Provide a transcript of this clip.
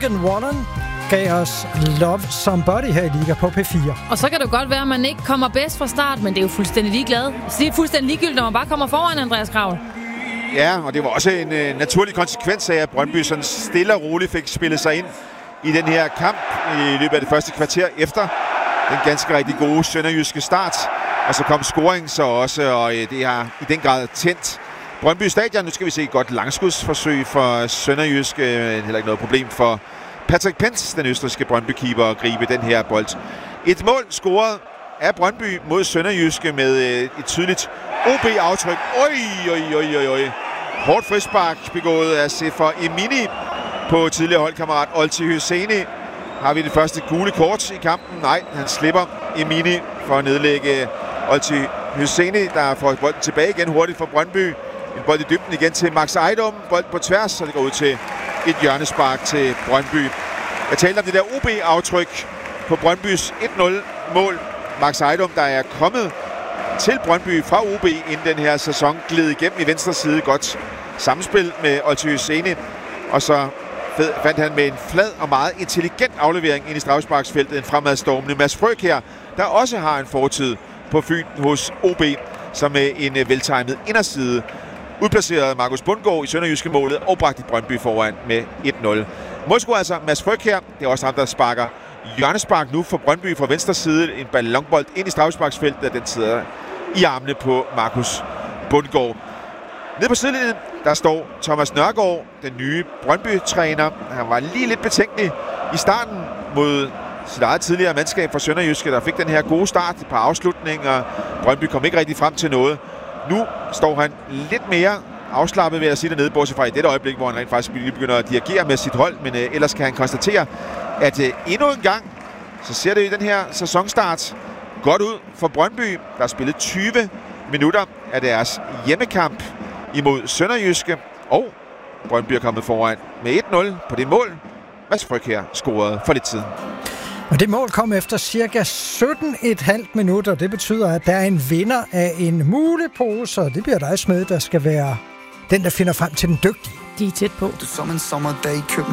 Morgan Wallen gav os Love Somebody her i Liga på P4. Og så kan det godt være, at man ikke kommer bedst fra start, men det er jo fuldstændig ligeglad. Så det er fuldstændig ligegyldigt, når man bare kommer foran, Andreas Kravl. Ja, og det var også en naturlig konsekvens af, at Brøndby sådan stille og roligt fik spillet sig ind i den her kamp i løbet af det første kvarter efter den ganske rigtig gode sønderjyske start. Og så kom scoring så også, og det har i den grad tændt Brøndby Stadion. Nu skal vi se et godt langskudsforsøg for sønderjysk. Heller ikke noget problem for Patrick Pentz, den østrigske Brøndby-keeper, at gribe den her bold. Et mål scoret af Brøndby mod sønderjyske med et tydeligt OB-aftryk. Oj. Hårdt frispark begået af Sefer Emini på tidligere holdkammerat Olti Hüseyni. Har vi det første gule kort i kampen? Nej, han slipper Emini for at nedlægge Olti Hüseyni, der får bolden tilbage igen hurtigt for Brøndby. En bold i dybden igen til Max Ejdom. Bold på tværs, så det går ud til et hjørnespark til Brøndby. Jeg talte om det der OB-aftryk på Brøndbys 1-0-mål. Max Ejdom, der er kommet til Brøndby fra OB inden den her sæson, gled igennem i venstre side. Godt samspil med Olti Hüseyni. Og så fandt han med en flad og meget intelligent aflevering ind i straffesparksfeltet en fremadstormende Mads Frøkjær, der også har en fortid på Fyn hos OB, som med en veltimet inderside udplacerede Markus Bundgaard i sønderjyske målet og bragte Brøndby foran med 1-0. Målscorer altså Mads Frøkjær. Det er også ham, der sparker hjørnespark nu for Brøndby fra venstre side. En ballonbold ind i straffesparksfeltet, og den sidder i armene på Markus Bundgaard. Nede på sidelinjen, der står Thomas Nørgaard, den nye Brøndby-træner. Han var lige lidt betænkelig i starten mod sit eget tidligere mandskab fra Sønderjyske, der fik den her gode start på afslutning, og Brøndby kom ikke rigtig frem til noget. Nu står han lidt mere afslappet ved at sige dernede, bortset fra i dette øjeblik, hvor han rent faktisk begynder at dirigere med sit hold, men ellers kan han konstatere, at endnu en gang, så ser det i den her sæsonstart godt ud for Brøndby. Der er spillet 20 minutter af deres hjemmekamp imod Sønderjyske, og Brøndby er kommet foran med 1-0 på det mål, Mads Frøkjær scorede for lidt siden. Og det mål kom efter cirka 17,5 minutter. Det betyder, at der er en vinder af en mulepose, og det bliver dig, Smed, der skal være den, der finder frem til den dygtige. De er tæt på. Det som en sommerdag i København.